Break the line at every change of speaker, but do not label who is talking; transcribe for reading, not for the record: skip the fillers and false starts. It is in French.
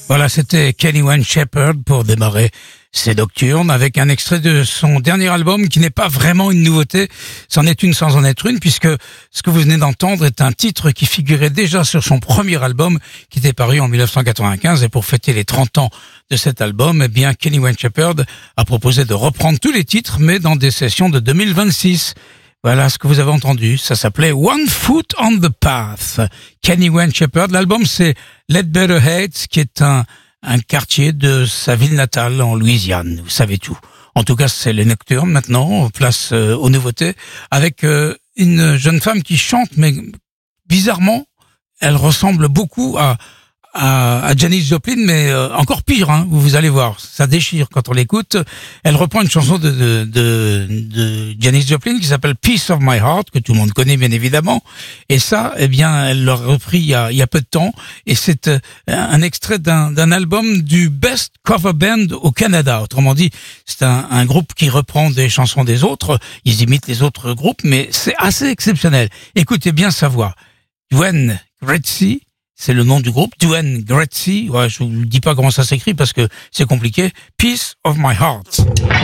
Voilà, c'était Kenny Wayne Shepherd pour démarrer ces nocturnes avec un extrait de son dernier album qui n'est pas vraiment une nouveauté, c'en est une sans en être une, puisque ce que vous venez d'entendre est un titre qui figurait déjà sur son premier album qui était paru en 1995, et pour fêter les 30 ans de cet album, eh bien Kenny Wayne Shepherd a proposé de reprendre tous les titres mais dans des sessions de 2026. Voilà ce que vous avez entendu, ça s'appelait One Foot on the Path. Kenny Wayne Shepherd, l'album c'est Ledbetter Heights, qui est un quartier de sa ville natale en Louisiane, vous savez tout. En tout cas, c'est les nocturnes maintenant, place aux nouveautés, avec une jeune femme qui chante, mais bizarrement, elle ressemble beaucoup à Janis Joplin, mais encore pire, hein, vous allez voir, ça déchire quand on l'écoute. Elle reprend une chanson de Janis Joplin qui s'appelle Piece of My Heart, que tout le monde connaît bien évidemment, et ça, eh bien, elle l'a repris il y a peu de temps, et c'est un extrait d'un album du Best Cover Band au Canada. Autrement dit, c'est un groupe qui reprend des chansons des autres, ils imitent les autres groupes, mais c'est assez exceptionnel. Écoutez bien sa voix. Duane Gretzky, c'est le nom du groupe, Duane Gretzky. Ouais, je vous dis pas comment ça s'écrit parce que c'est compliqué. Piece of My Heart.